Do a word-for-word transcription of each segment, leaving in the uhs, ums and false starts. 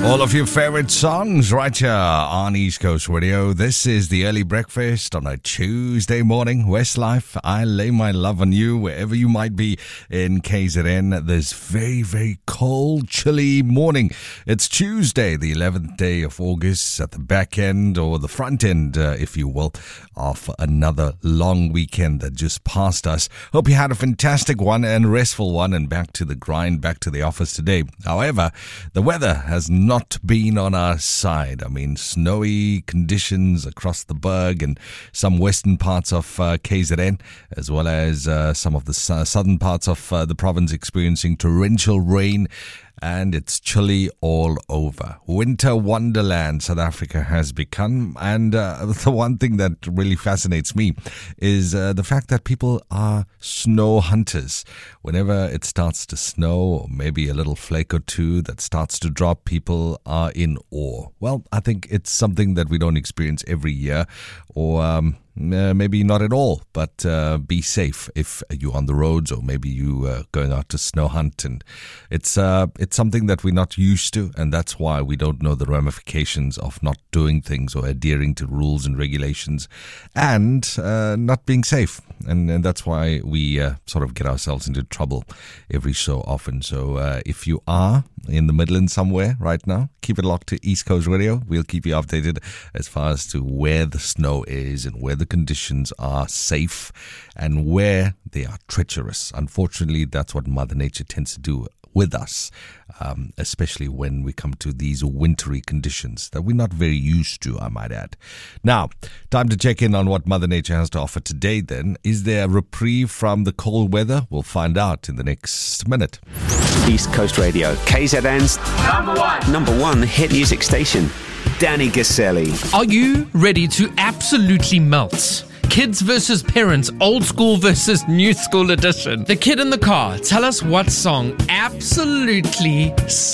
All of your favorite songs right here on East Coast Radio. This is the Early Breakfast on a Tuesday morning. Westlife, I lay my love on you wherever you might be in K Z N this very, very cold, chilly morning. It's Tuesday, the eleventh day of August, at the back end or the front end, uh, if you will, of another long weekend that just passed us. Hope you had a fantastic one and restful one and back to the grind, back to the office today. However, the weather has not been on our side. I mean, snowy conditions across the Berg and some western parts of uh, K Z N, as well as uh, some of the su- southern parts of uh, the province experiencing torrential rain. And it's chilly all over. Winter wonderland South Africa has become. And uh, the one thing that really fascinates me is uh, the fact that people are snow hunters. Whenever it starts to snow, or maybe a little flake or two that starts to drop, people are in awe. Well, I think it's something that we don't experience every year, or um, Uh, maybe not at all, but uh, be safe if you're on the roads, or maybe you uh, going out to snow hunt. And it's uh, it's something that we're not used to, and that's why we don't know the ramifications of not doing things or adhering to rules and regulations, and uh, not being safe. And, and that's why we uh, sort of get ourselves into trouble every so often. So uh, if you are in the Midlands somewhere right now, keep it locked to East Coast Radio. We'll keep you updated as far as to where the snow is and where the conditions are safe and where they are treacherous. Unfortunately, that's what Mother Nature tends to do with us, um, especially when we come to these wintry conditions that we're not very used to, I might add. Now, time to check in on what Mother Nature has to offer today then. Is there a reprieve from the cold weather? We'll find out in the next minute. East Coast Radio, K Z N's number one, number one hit music station. Danny Gaselli. Are you ready to absolutely melt? Kids versus parents, old school versus new school edition. The kid in the car, tell us what song absolutely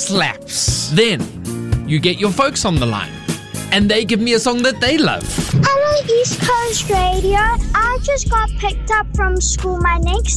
slaps. Then you get your folks on the line and they give me a song that they love. Hello, East Coast Radio. I just got picked up from school. My next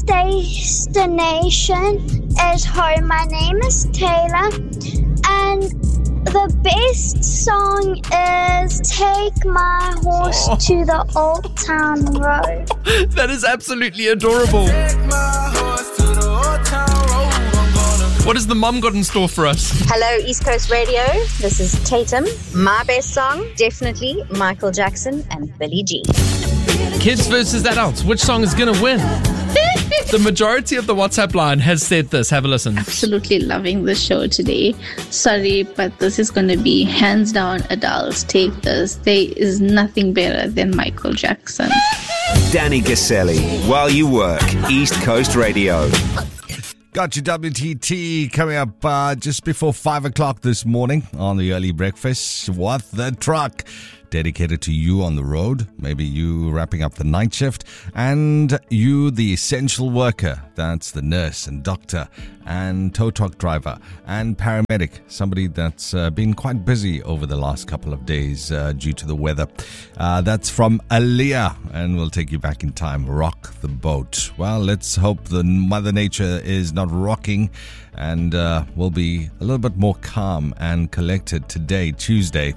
destination is home. My name is Taylor, and the best song is Take My Horse oh. to the Old Town Road. That is absolutely adorable. Take my horse to the Old Town Road. I'm gonna... What has the mom got in store for us? Hello, East Coast Radio. This is Tatum. My best song, definitely Michael Jackson and Billie Jean. Kids versus adults. Which song is going to win? The majority of the WhatsApp line has said this. Have a listen. Absolutely loving the show today. Sorry, but this is going to be hands down adults. Take this. There is nothing better than Michael Jackson. Danny Gaselli, while you work, East Coast Radio. Got your W T T coming up uh, just before five o'clock this morning on the Early Breakfast. What the truck? Dedicated to you on the road, maybe you wrapping up the night shift, and you, the essential worker. That's the nurse and doctor and tow truck driver and paramedic, somebody that's uh, been quite busy over the last couple of days uh, due to the weather. Uh, that's from Aaliyah, and we'll take you back in time. Rock the boat. Well, let's hope the Mother Nature is not rocking, and uh, we'll be a little bit more calm and collected today, Tuesday.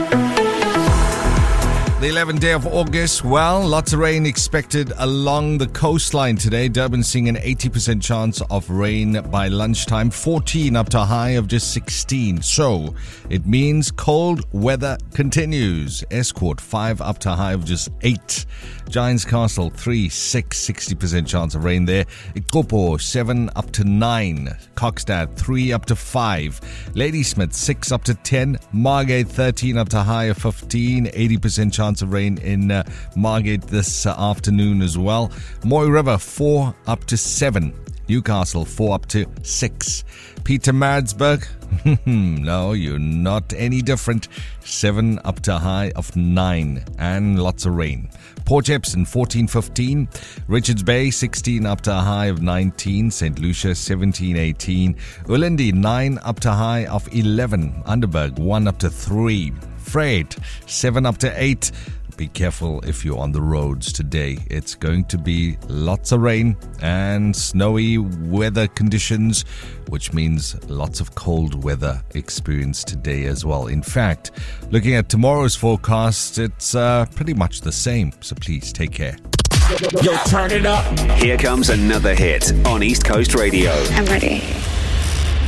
The eleventh day of August, well, lots of rain expected along the coastline today. Durban seeing an eighty percent chance of rain by lunchtime, fourteen up to a high of just sixteen. So it means cold weather continues. Escort, five up to a high of just eight. Giants Castle, three, six, sixty percent chance of rain there. Ikopo, seven up to nine. Kokstad, three up to five. Ladysmith, six up to ten. Margate, thirteen up to a high of fifteen. eighty percent chance of rain in uh, Margate this uh, afternoon as well. Moy River, four up to seven. Newcastle, four up to six. Pietermaritzburg, no, you're not any different. seven up to a high of nine and lots of rain. Port Epsom, fourteen fifteen. Richards Bay, sixteen up to a high of nineteen. Saint Lucia, seventeen eighteen. Ulindi, nine up to a high of eleven. Underberg, one up to three. Fred, seven up to eight. be careful if you're on the roads today. It's going to be lots of rain and snowy weather conditions, which means lots of cold weather experienced today as well. In fact, looking at tomorrow's forecast, it's uh, pretty much the same. So please take care. Yo, turn it up. Here comes another hit on East Coast Radio. I'm ready.